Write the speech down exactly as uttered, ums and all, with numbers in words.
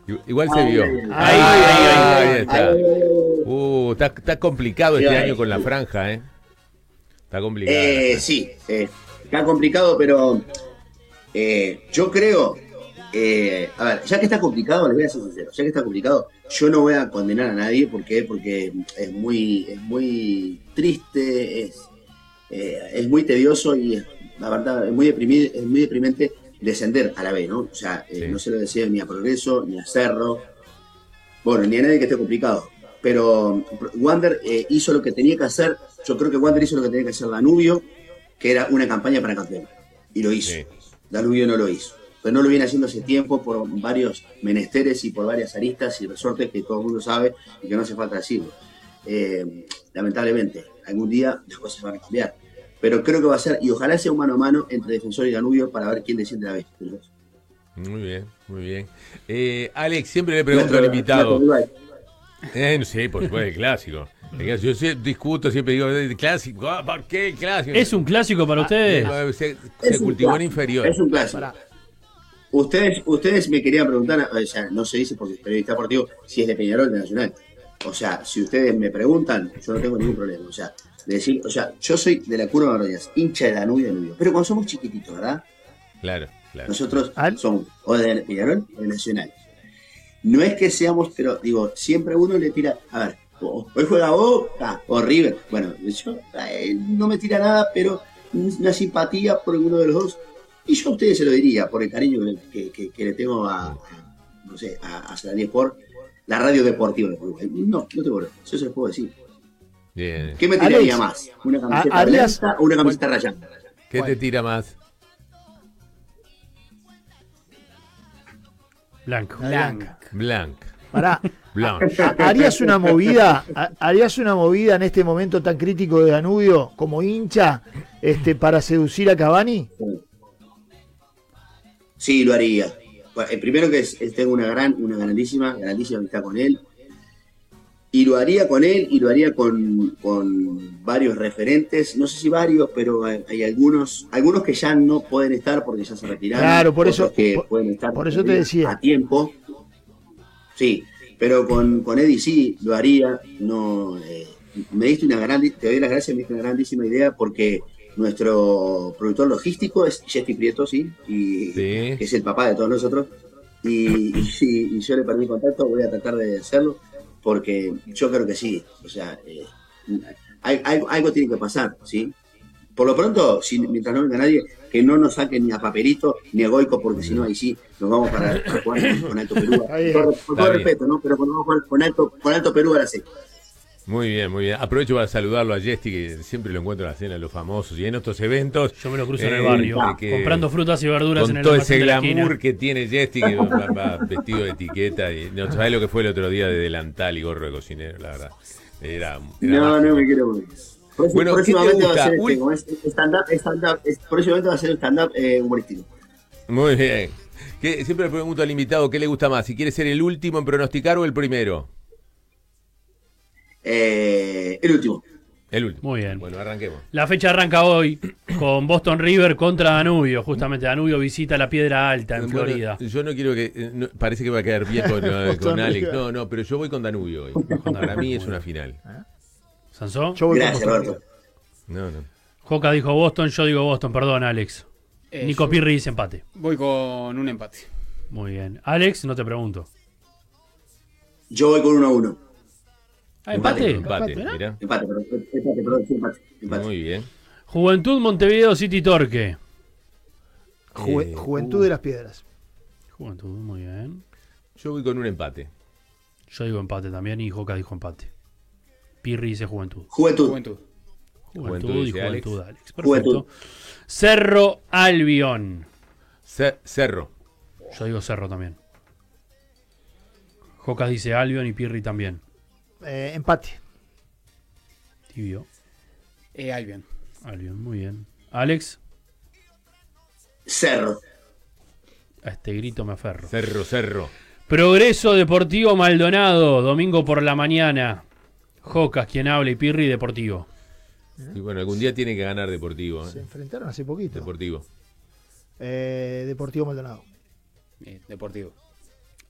Igual se vio. Ahí, ahí, ahí, ahí, ahí está. Uh, está, está complicado este año con la franja, ¿eh? Está complicado. Eh, sí, eh, está complicado, pero eh, yo creo, eh, a ver, ya que está complicado, les voy a ser sincero, ya que está complicado, yo no voy a condenar a nadie, ¿por qué? Porque es muy, es muy triste, es, eh, es muy tedioso y es, la verdad es muy, deprimido, es muy deprimente descender a la B, ¿no? O sea, eh, sí. No se lo deseo ni a Progreso, ni a Cerro, bueno, ni a nadie que esté complicado. Pero Wander eh, hizo lo que tenía que hacer. Yo creo que Wander hizo lo que tenía que hacer Danubio, que era una campaña para campeón. Y lo hizo. Sí. Danubio no lo hizo. Pero no lo viene haciendo hace tiempo por varios menesteres y por varias aristas y resortes que todo el mundo sabe y que no hace falta decirlo. Eh, lamentablemente, algún día las cosas van a cambiar. Pero creo que va a ser, y ojalá sea un mano a mano entre Defensor y Danubio para ver quién desciende la vez. Muy bien, muy bien. Eh, Alex, siempre le pregunto al invitado. Eh, sí, por supuesto, el clásico. Yo siempre discuto, siempre digo, el clásico, ¿por qué el clásico? ¿Es un clásico para ustedes? Ah, se se cultivó en inferior. Es un clásico. Para. Ustedes, ustedes me querían preguntar, o sea, no se dice porque es periodista deportivo, si es de Peñarol o de Nacional. O sea, si ustedes me preguntan, yo no tengo ningún problema. O sea, de decir, o sea, yo soy de la Curva de Barroñas, hincha de Danubio y Danubio. Pero cuando somos chiquititos, ¿verdad? Claro, claro. Nosotros somos o de Peñarol o de Nacional. No es que seamos, pero digo, siempre uno le tira, a ver, hoy juega Boca o River. Bueno, yo eh, no me tira nada, pero una simpatía por alguno de los dos. Y yo a ustedes se lo diría, por el cariño que, que, que le tengo a, a, no sé, a, a Serranía Sport, la radio deportiva de Uruguay. No, no tengo problema, eso se los puedo decir. Bien. ¿Qué me tiraría Alex, más? ¿Una camiseta Arias, blanca o una camiseta rayada? ¿Qué ¿Cuál? te tira más? Blanco. Blanca. Blanca. Pará. Blanca. ¿Harías una movida, harías una movida en este momento tan crítico de Danubio como hincha este, para seducir a Cavani? Sí, lo haría. Bueno, primero que es, es, tengo una gran, una grandísima, grandísima amistad con él. Y lo haría con él y lo haría con, con varios referentes, no sé si varios, pero hay, hay algunos, algunos que ya no pueden estar porque ya se retiraron. Claro, por eso, que por, pueden estar por eso te decía. A tiempo. Sí, pero con, con Eddie sí lo haría. No, eh, me diste una gran, te doy las gracias, me diste una grandísima idea porque nuestro productor logístico es Jeffy Prieto, sí, y sí. Que es el papá de todos nosotros. Y, y, y yo le perdí contacto, voy a tratar de hacerlo. Porque yo creo que sí, o sea, eh, hay, hay, algo tiene que pasar, ¿sí? Por lo pronto, si, mientras no venga nadie, que no nos saquen ni a Papelito ni a Goico, porque si no, ahí sí, nos vamos para, para jugar con Alto Perú. Con, con todo respeto, ¿no? Pero cuando vamos a jugar con Alto, con Alto Perú a la seis. Muy bien, muy bien. Aprovecho para saludarlo a Jesti, que siempre lo encuentro en la cena de los famosos y en otros eventos. Yo me lo cruzo eh, en el barrio, que, comprando frutas y verduras en el con todo ese glamour que tiene Jesti, que va, va vestido de etiqueta. Y no sabés lo que fue el otro día de delantal y gorro de cocinero, la verdad. Era, era no, mágico. No me quiero morir. Bueno, próximamente va a ser este, como es stand-up, stand-up, próximamente va a ser un stand-up eh, humorístico. Muy bien. ¿Qué, siempre le pregunto al invitado qué le gusta más, si quiere ser el último en pronosticar o el primero. Eh, el último. El último. Muy bien. Bueno, arranquemos. La fecha arranca hoy con Boston River contra Danubio. Justamente Danubio visita la Piedra Alta en bueno, Florida. Yo no quiero que... No, parece que va a quedar bien con, no, con Alex. No, no, pero yo voy con Danubio hoy. Para mí es una final. ¿Sansó? Yo voy Gracias, Roberto. No, no. Joca dijo Boston, yo digo Boston. Perdón, Alex. Eh, Nico Pirri dice empate. Voy con un empate. Muy bien. Alex, no te pregunto. Yo voy con uno a uno. Ah, empate. Empate, empate, mira. Empate, perdón, empate, perdón, sí, empate, empate. Muy bien. Juventud Montevideo City Torque. Ju eh, Juventud uh. de las Piedras. Juventud, muy bien. Yo voy con un empate. Yo digo empate también y Joca dijo empate. Pirri dice Juventud. Juventud. Juventud. Juventud, Juventud y Juventud, Alex. Alex. Perfecto. Juventud. Cerro Albion. C Cerro. Yo digo Cerro también. Joca dice Albion y Pirri también. Eh, empate. Tibio. Eh, Albion. Albion, muy bien. Alex. Cerro. A este grito me aferro. Cerro, Cerro. Progreso Deportivo Maldonado, domingo por la mañana. Jocas, quien habla, y Pirri, Deportivo. Y bueno, algún día tiene que ganar Deportivo. ¿eh? Se enfrentaron hace poquito. Deportivo. Eh, Deportivo Maldonado. Eh, deportivo.